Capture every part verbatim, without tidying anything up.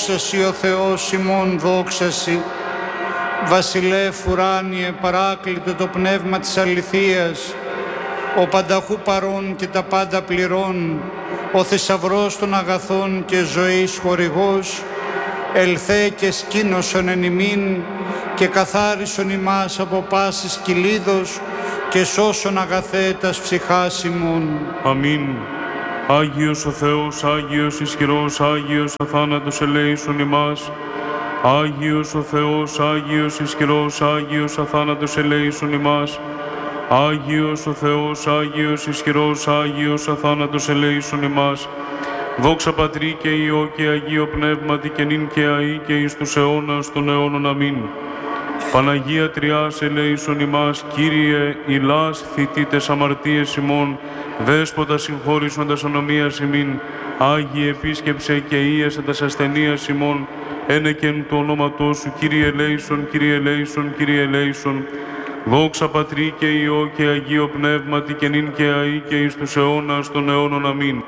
Δόξα Σοι ο Θεός ημών, δόξα Σοι. Βασιλεύ ουράνιε, παράκλητο το πνεύμα της αληθείας, ο πανταχού παρών και τα πάντα πληρών, ο θησαυρός των αγαθών και ζωής χορηγός, ελθέ και σκήνωσον εν ημίν και καθάρισον ημάς από πάσης κυλίδος και σώσον αγαθέ τας ψυχάς ημών. Αμήν. Άγιος ο Θεός, Άγιος ισχυρός, Άγιος αθάνατος ελέησον ημάς. Άγιος ο Θεός, Άγιος ισχυρός, Άγιος αθάνατος ελέησον ημάς. Άγιος ο Θεός, Άγιος ισχυρός, Άγιος αθάνατος ελέησον ημάς. Δόξα Πατρί και Υιό και Αγίο Πνεύματι και νυν και αεί και εις τους αιώνας των αιώνων. Αμήν. Παναγία Τριάς ελέησον ημάς, Κύριε, ηλάς θητείτες αμαρτίες ημών, Δέσποτα συγχώρησον τας ανομίας ημίν, Άγιε επίσκεψε και ίεσε τας ασθενείας ημών, ένεκεν του ονόματός σου, Κύριε ελέησον, Κύριε ελέησον, Κύριε ελέησον. Δόξα Πατρί και Υιό και Αγίο Πνεύματι και νυν και αεί και εις τους αιώνας των αιώνων. Αμήν.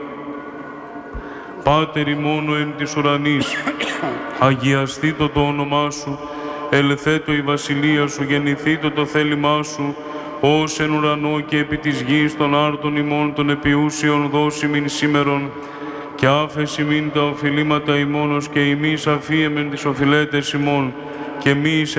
Πάτερ ημών εν της ουρανής, αγιαστήτω το όνομά σου, ελθέτω η βασιλεία σου, γεννηθήτω το θέλημά σου, ως εν ουρανό και επί της γης των άρτων ημών των επιούσιων δώσιμην σήμερον, και άφεση μην τα οφειλήματα ημών, ως και ημείς αφίεμεν τις οφειλέτες ημών, και μη εις